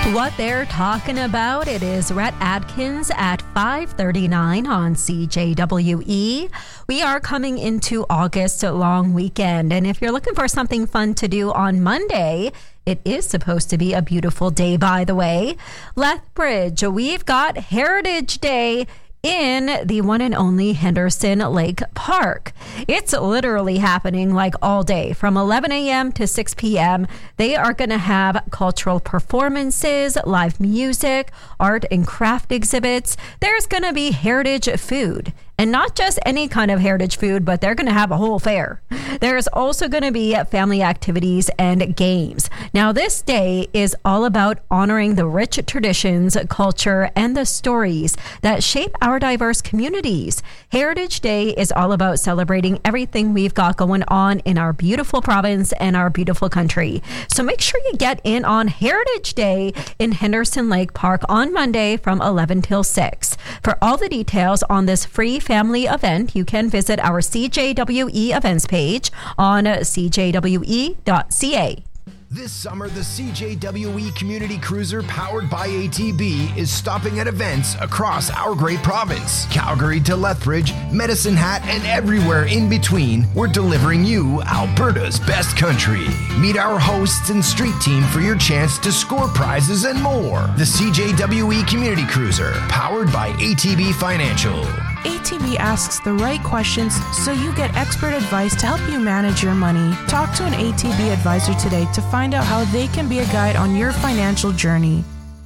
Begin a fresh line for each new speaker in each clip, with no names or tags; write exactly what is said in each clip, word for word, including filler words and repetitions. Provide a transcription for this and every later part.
What they're talking about, it is Rhett Adkins at five thirty-nine on C J W E. We are coming into August long weekend, and if you're looking for something fun to do on Monday, it is supposed to be a beautiful day, by the way. Lethbridge, we've got Heritage Day in the one and only Henderson Lake Park. It's literally happening like all day from eleven a.m. to six p.m. They are going to have cultural performances, live music, art and craft exhibits. There's going to be heritage food. And not just any kind of heritage food, but they're going to have a whole fair. There's also going to be family activities and games. Now, this day is all about honoring the rich traditions, culture, and the stories that shape our diverse communities. Heritage Day is all about celebrating everything we've got going on in our beautiful province and our beautiful country. So make sure you get in on Heritage Day in Henderson Lake Park on Monday from eleven till six. For all the details on this free family event, you can visit our C J W E events page on c j w e dot c a.
This summer, the C J W E Community Cruiser powered by A T B is stopping at events across our great province. Calgary to Lethbridge, Medicine Hat, and everywhere in between, we're delivering you Alberta's best country. Meet our hosts and street team for your chance to score prizes and more. The C J W E Community Cruiser, powered by A T B Financial.
A T B asks the right questions so you get expert advice to help you manage your money. Talk to an A T B advisor today to find out how they can be a guide on your financial journey.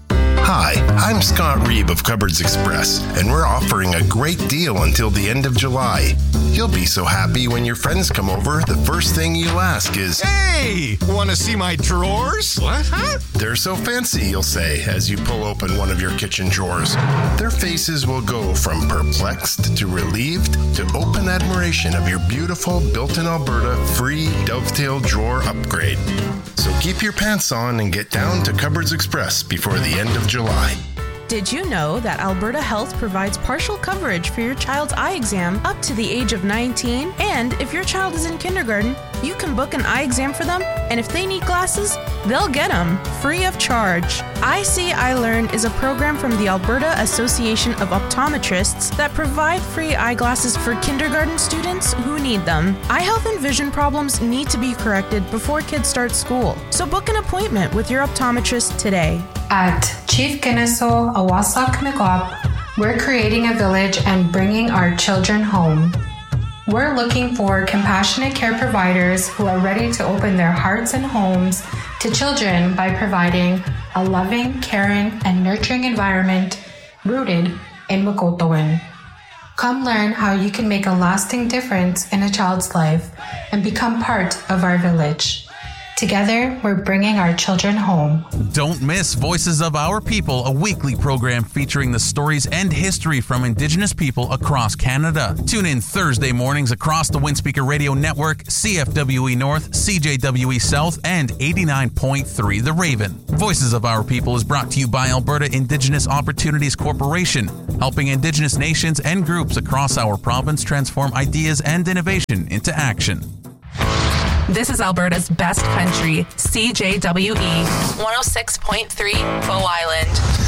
Hi, I'm Scott Reeb of Cupboards Express, and we're offering a great deal until the end of July. You'll be so happy when your friends come over, the first thing you'll ask is,
"Hey, want to see my drawers?" What? Huh?
"They're so fancy," you'll say as you pull open one of your kitchen drawers. Their faces will go from perplexed to relieved to open admiration of your beautiful built-in Alberta free dovetail drawer upgrade. So keep your pants on and get down to Cupboards Express before the end of July.
Did you know that Alberta Health provides partial coverage for your child's eye exam up to the age of nineteen? And if your child is in kindergarten, you can book an eye exam for them, and if they need glasses, they'll get them free of charge. I See, I Learn is a program from the Alberta Association of Optometrists that provide free eyeglasses for kindergarten students who need them. Eye health and vision problems need to be corrected before kids start school, so book an appointment with your optometrist today.
At Chief Kennesaw Awasak Mikwap, we're creating a village and bringing our children home. We're looking for compassionate care providers who are ready to open their hearts and homes to children by providing a loving, caring, and nurturing environment rooted in Makotawin. Come learn how you can make a lasting difference in a child's life and become part of our village. Together, we're bringing our children home.
Don't miss Voices of Our People, a weekly program featuring the stories and history from Indigenous people across Canada. Tune in Thursday mornings across the Windspeaker Radio Network, C F W E North, C J W E South, and eighty-nine point three The Raven. Voices of Our People is brought to you by Alberta Indigenous Opportunities Corporation, helping Indigenous nations and groups across our province transform ideas and innovation into action.
This is Alberta's best country, C J W E, one oh six point three Bow Island.